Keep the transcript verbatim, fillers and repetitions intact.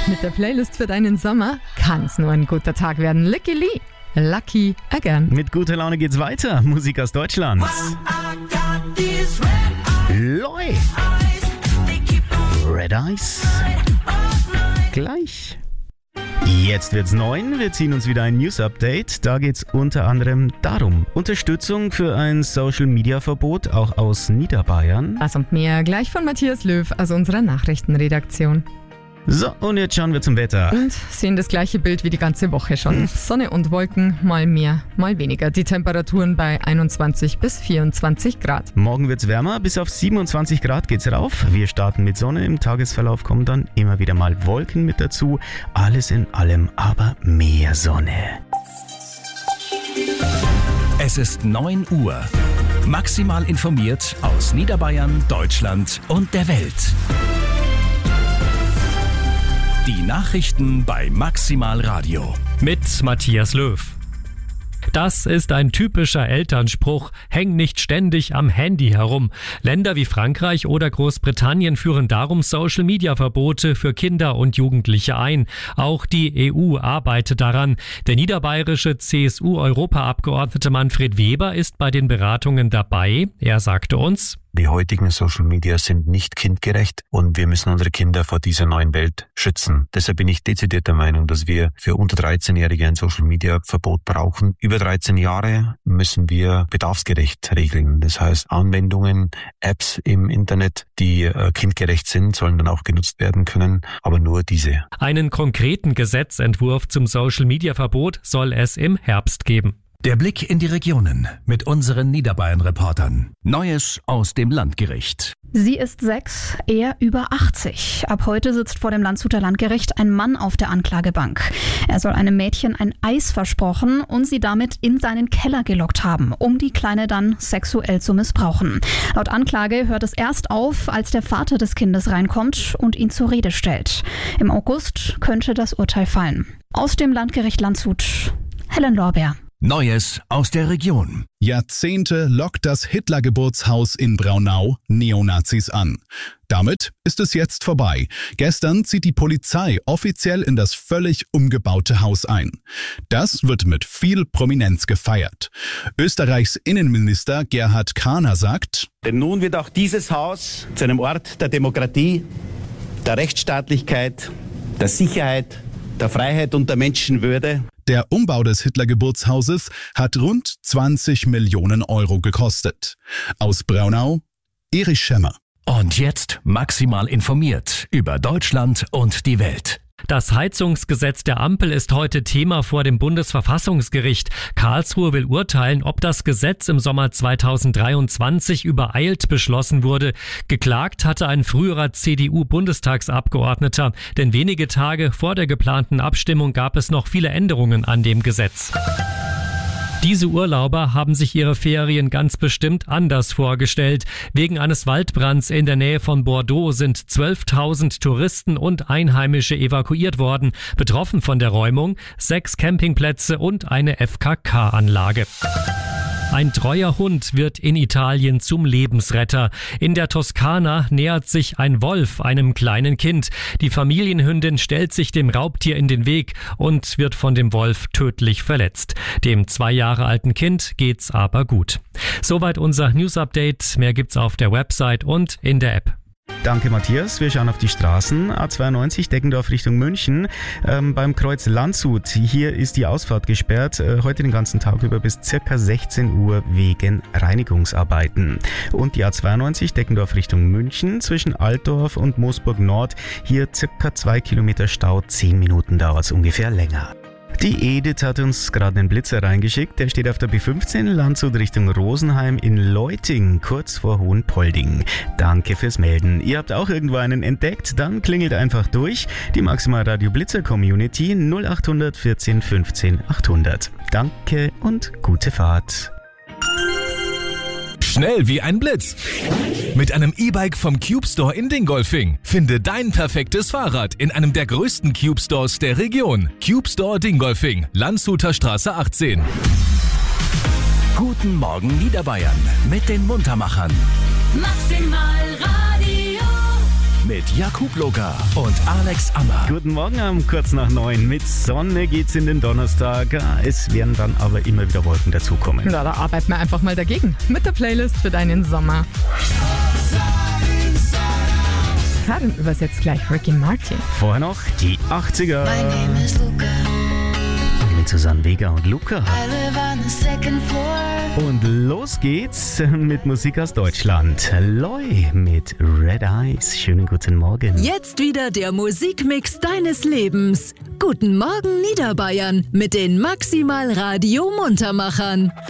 Mit der Playlist für deinen Sommer kann's nur ein guter Tag werden. Lucky Lee, Lucky Again. Mit guter Laune geht's weiter. Musik aus Deutschland. Loi. Red Eyes. Gleich. Jetzt wird's neun. Wir ziehen uns wieder ein News-Update. Da geht's unter anderem darum. Unterstützung für ein Social-Media-Verbot, auch aus Niederbayern. Das und mehr gleich von Matthias Löw aus unserer Nachrichtenredaktion. So, und jetzt schauen wir zum Wetter. Und sehen das gleiche Bild wie die ganze Woche schon. Sonne und Wolken, mal mehr, mal weniger. Die Temperaturen bei einundzwanzig bis vierundzwanzig Grad. Morgen wird's wärmer, bis auf siebenundzwanzig Grad geht's rauf. Wir starten mit Sonne, im Tagesverlauf kommen dann immer wieder mal Wolken mit dazu. Alles in allem aber mehr Sonne. Es ist neun Uhr. Maximal informiert aus Niederbayern, Deutschland und der Welt. Die Nachrichten bei Maximal Radio. Mit Matthias Löw. Das ist ein typischer Elternspruch, häng nicht ständig am Handy herum. Länder wie Frankreich oder Großbritannien führen darum Social-Media-Verbote für Kinder und Jugendliche ein. Auch die E U arbeitet daran. Der niederbayerische C S U-Europaabgeordnete Manfred Weber ist bei den Beratungen dabei. Er sagte uns: Die heutigen Social Media sind nicht kindgerecht und wir müssen unsere Kinder vor dieser neuen Welt schützen. Deshalb bin ich dezidiert der Meinung, dass wir für unter dreizehn-Jährige ein Social Media Verbot brauchen. Über dreizehn Jahre müssen wir bedarfsgerecht regeln. Das heißt, Anwendungen, Apps im Internet, die äh, kindgerecht sind, sollen dann auch genutzt werden können, aber nur diese. Einen konkreten Gesetzentwurf zum Social Media Verbot soll es im Herbst geben. Der Blick in die Regionen mit unseren Niederbayern-Reportern. Neues aus dem Landgericht. Sie ist sechs, er über achtzig. Ab heute sitzt vor dem Landshuter Landgericht ein Mann auf der Anklagebank. Er soll einem Mädchen ein Eis versprochen und sie damit in seinen Keller gelockt haben, um die Kleine dann sexuell zu missbrauchen. Laut Anklage hört es erst auf, als der Vater des Kindes reinkommt und ihn zur Rede stellt. Im August könnte das Urteil fallen. Aus dem Landgericht Landshut, Helen Lorbeer. Neues aus der Region. Jahrzehnte lockt das Hitler-Geburtshaus in Braunau Neonazis an. Damit ist es jetzt vorbei. Gestern zieht die Polizei offiziell in das völlig umgebaute Haus ein. Das wird mit viel Prominenz gefeiert. Österreichs Innenminister Gerhard Kahner sagt: Denn nun wird auch dieses Haus zu einem Ort der Demokratie, der Rechtsstaatlichkeit, der Sicherheit, der Freiheit und der Menschenwürde. Der Umbau des Hitler-Geburtshauses hat rund zwanzig Millionen Euro gekostet. Aus Braunau, Erich Schemmer. Und jetzt maximal informiert über Deutschland und die Welt. Das Heizungsgesetz der Ampel ist heute Thema vor dem Bundesverfassungsgericht. Karlsruhe will urteilen, ob das Gesetz im Sommer zweitausenddreiundzwanzig übereilt beschlossen wurde. Geklagt hatte ein früherer C D U-Bundestagsabgeordneter, denn wenige Tage vor der geplanten Abstimmung gab es noch viele Änderungen an dem Gesetz. Diese Urlauber haben sich ihre Ferien ganz bestimmt anders vorgestellt. Wegen eines Waldbrands in der Nähe von Bordeaux sind zwölftausend Touristen und Einheimische evakuiert worden. Betroffen von der Räumung sechs Campingplätze und eine F K K-Anlage. Ein treuer Hund wird in Italien zum Lebensretter. In der Toskana nähert sich ein Wolf einem kleinen Kind. Die Familienhündin stellt sich dem Raubtier in den Weg und wird von dem Wolf tödlich verletzt. Dem zwei Jahre alten Kind geht's aber gut. Soweit unser News-Update. Mehr gibt's auf der Website und in der App. Danke, Matthias. Wir schauen auf die Straßen. A zweiundneunzig Deggendorf Richtung München. Ähm, beim Kreuz Landshut. Hier ist die Ausfahrt gesperrt. Äh, heute den ganzen Tag über bis circa sechzehn Uhr wegen Reinigungsarbeiten. Und die A zweiundneunzig Deggendorf Richtung München zwischen Altdorf und Moosburg Nord. Hier circa zwei Kilometer Stau. Zehn Minuten dauert es ungefähr länger. Die Edith hat uns gerade einen Blitzer reingeschickt. Der steht auf der B fünfzehn Landshut Richtung Rosenheim in Leuting, kurz vor Hohenpolding. Danke fürs Melden. Ihr habt auch irgendwo einen entdeckt? Dann klingelt einfach durch. Die Maximal Radio Blitzer Community null acht hundert vierzehn fünfzehn achthundert. Danke und gute Fahrt. Schnell wie ein Blitz. Mit einem E-Bike vom Cube Store in Dingolfing. Finde dein perfektes Fahrrad in einem der größten Cube Stores der Region. Cube Store Dingolfing, Landshuter Straße achtzehn. Guten Morgen Niederbayern mit den Muntermachern. Maximal Radio. mit Jakub Loga und Alex Ammer. Guten Morgen um kurz nach neun. Mit Sonne geht's in den Donnerstag. Es werden dann aber immer wieder Wolken dazukommen. Na, da arbeiten wir einfach mal dagegen. Mit der Playlist für deinen Sommer. Karin übersetzt gleich Ricky Martin. Vorher noch die achtziger. Mit Susanne Vega und Luca. Und los geht's mit Musik aus Deutschland. Loy mit Red Eyes. Schönen guten Morgen. Jetzt wieder der Musikmix deines Lebens. Guten Morgen Niederbayern mit den Maximal Radio Muntermachern.